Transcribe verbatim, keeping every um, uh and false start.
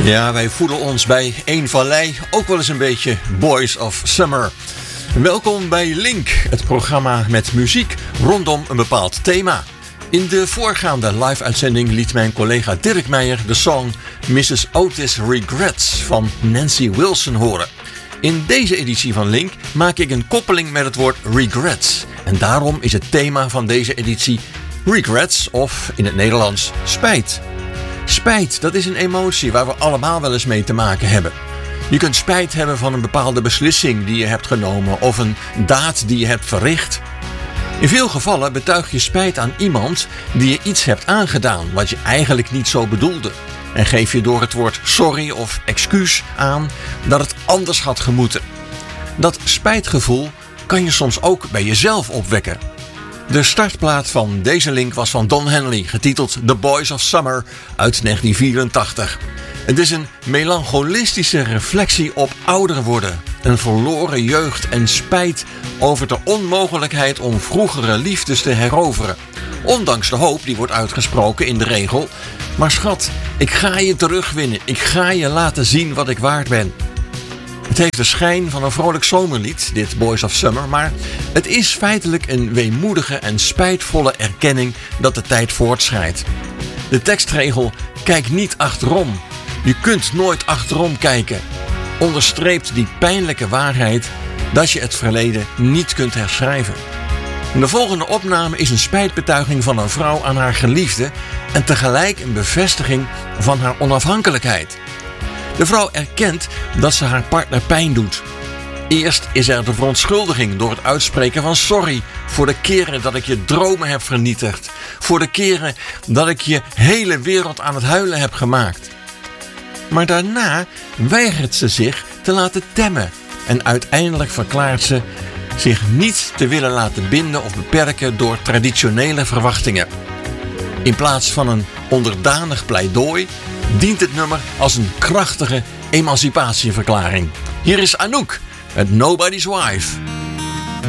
Ja, wij voelen ons bij Een Vallei ook wel eens een beetje Boys of Summer. Welkom bij Link, het programma met muziek rondom een bepaald thema. In de voorgaande live-uitzending liet mijn collega Dirk Meijer de song missus Otis Regrets van Nancy Wilson horen. In deze editie van Link maak ik een koppeling met het woord regrets. En daarom is het thema van deze editie regrets of in het Nederlands spijt. Spijt, dat is een emotie waar we allemaal wel eens mee te maken hebben. Je kunt spijt hebben van een bepaalde beslissing die je hebt genomen of een daad die je hebt verricht. In veel gevallen betuig je spijt aan iemand die je iets hebt aangedaan wat je eigenlijk niet zo bedoelde. En geef je door het woord sorry of excuus aan dat het anders had gemoeten. Dat spijtgevoel kan je soms ook bij jezelf opwekken. De startplaat van deze link was van Don Henley, getiteld The Boys of Summer uit negentien vierentachtig. Het is een melancholistische reflectie op ouder worden, een verloren jeugd en spijt over de onmogelijkheid om vroegere liefdes te heroveren. Ondanks de hoop die wordt uitgesproken in de regel, maar schat, ik ga je terugwinnen, ik ga je laten zien wat ik waard ben. Het heeft de schijn van een vrolijk zomerlied, dit Boys of Summer, maar het is feitelijk een weemoedige en spijtvolle erkenning dat de tijd voortschrijdt. De tekstregel "kijk niet achterom", je kunt nooit achterom kijken, onderstreept die pijnlijke waarheid dat je het verleden niet kunt herschrijven. De volgende opname is een spijtbetuiging van een vrouw aan haar geliefde en tegelijk een bevestiging van haar onafhankelijkheid. De vrouw erkent dat ze haar partner pijn doet. Eerst is er de verontschuldiging door het uitspreken van sorry voor de keren dat ik je dromen heb vernietigd, voor de keren dat ik je hele wereld aan het huilen heb gemaakt. Maar daarna weigert ze zich te laten temmen en uiteindelijk verklaart ze zich niet te willen laten binden of beperken door traditionele verwachtingen. In plaats van een onderdanig pleidooi dient het nummer als een krachtige emancipatieverklaring. Hier is Anouk met Nobody's Wife.